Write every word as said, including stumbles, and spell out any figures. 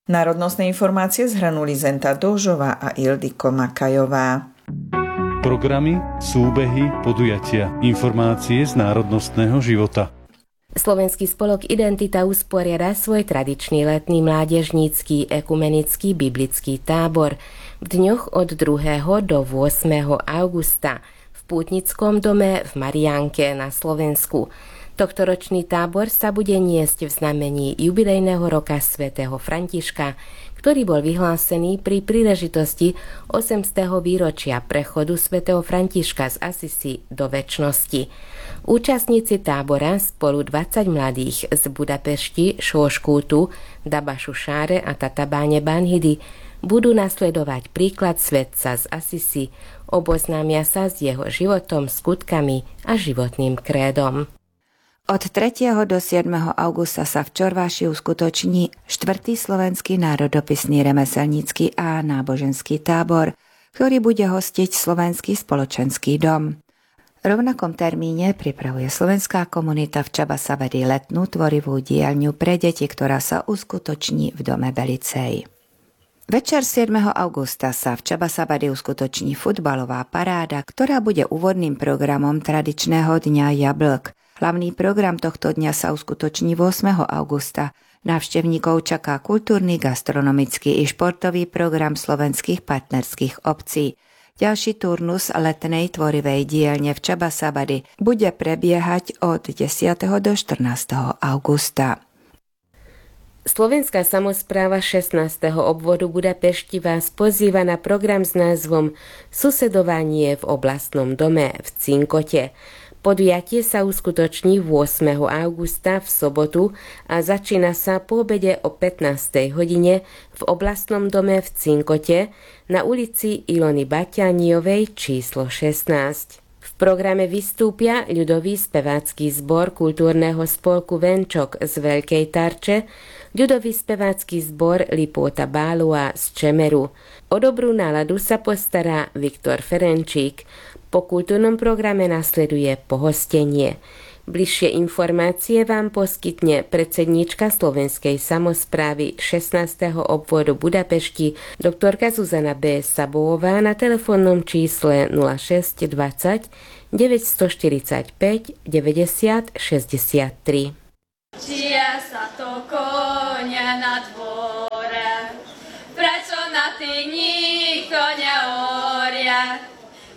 Národnostné informácie zhrnuli Zenta Dožová a Ildiko Makajová. Programy, súbehy, podujatia, informácie z národnostného života. Slovenský spolok Identita usporiada svoj tradičný letný mládežnícky ekumenický biblický tábor v dňoch od druhého do ôsmeho augusta v Pútnickom dome v Mariánke na Slovensku. Tohtoročný tábor sa bude niesť v znamení jubilejného roka svätého Františka, ktorý bol vyhlásený pri príležitosti osemstého výročia prechodu svätého Františka z Asisi do večnosti. Účastníci tábora spolu dvadsať mladých z Budapešti, Sóskútu, Dabašušáre a Tatabáne Banhidy budú nasledovať príklad svätca z Asisi, oboznámia sa s jeho životom, skutkami a životným krédom. Od tretieho do siedmeho augusta sa v Čorváši uskutoční štvrtý slovenský národopisný remeselnícky a náboženský tábor, ktorý bude hostiť Slovenský spoločenský dom. V rovnakom termíne pripravuje slovenská komunita v Čabasabadi letnú tvorivú dielňu pre deti, ktorá sa uskutoční v dome Belicej. Večer siedmeho augusta sa v Čabasabadi uskutoční futbalová paráda, ktorá bude úvodným programom tradičného dňa jablk. Hlavný program tohto dňa sa uskutoční ôsmeho augusta. Návštevníkov čaká kultúrny, gastronomický i športový program slovenských partnerských obcí. Ďalší turnus letnej tvorivej dielne v Čabasabadi bude prebiehať od desiateho do štrnásteho augusta. Slovenská samospráva šestnásteho obvodu Budapešti vás pozýva na program s názvom Susedovanie v oblastnom dome v Cinkote. Podujatie sa uskutoční ôsmeho augusta v sobotu a začína sa po obede o pätnástej hodine v oblastnom dome v Cinkote na ulici Ilony Baťániovej číslo šestnásť. V programe vystúpia ľudový spevácky zbor kultúrneho spolku Venčok z Veľkej Tarče, ľudový spevácky zbor Lipóta Bálua z Čemeru. O dobrú náladu sa postará Viktor Ferenčík. Po kultúrnom programe nasleduje pohostenie. Bližšie informácie vám poskytne predsedníčka Slovenskej samosprávy šestnásteho obvodu Budapešti doktorka Zuzana B. Sabová na telefónnom čísle nula šesť dvadsať deväťstoštyridsaťpäť deväťdesiat šesťdesiattri. Čia sa to konia na dvor